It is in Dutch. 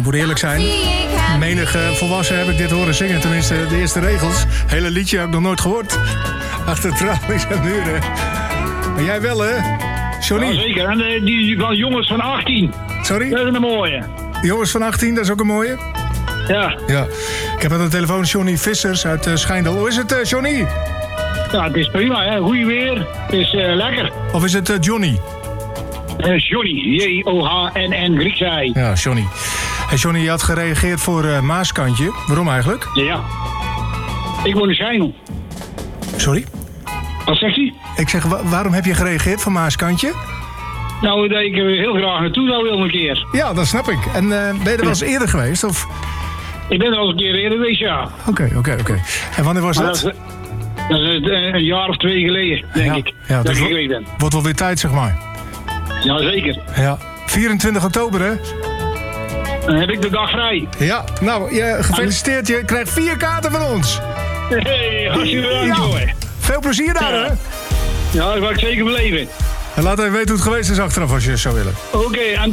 moet eerlijk zijn. Menig volwassen heb ik dit horen zingen. Tenminste, de eerste regels. Hele liedje heb ik nog nooit gehoord. Achter tralies en muren. Maar jij wel, hè? Johnny? Ja, zeker. En die van jongens van 18. Sorry? Dat is een mooie. Jongens van 18, dat is ook een mooie. Ja. Ja. Ik heb aan de telefoon Johnny Vissers uit Schijndel. Hoe is het, Johnny? Ja, het is prima, hè. Goeie weer. Het is lekker. Of is het Johnny? Johnny. J-O-H-N-N, Grieks hij. Ja, Johnny. Hey, Johnny, je had gereageerd voor Maaskantje. Waarom eigenlijk? Ja. Ik woon in Schijndel. Sorry? Wat zegt hij? Ik zeg, waarom heb je gereageerd voor Maaskantje? Nou, dat ik er heel graag naartoe zou willen een keer. Ja, dat snap ik. En ben je er wel eens eerder geweest? Of? Ik ben er al een keer eerder geweest, ja. Oké. En wanneer was dat? Dat is een jaar of 2 geleden, denk ik. Ja, dat dus ik geweest ben. wordt wel weer tijd, zeg maar. Ja, zeker. Ja. 24 oktober, hè? Dan heb ik de dag vrij. Ja, nou, gefeliciteerd. Je krijgt 4 kaarten van ons. Hey, hartstikke bedankt, hoor. Veel plezier daar, hè? Ja, dat ga ik zeker beleven. En laat even weten hoe het geweest is achteraf, als je het zou willen. Oké, en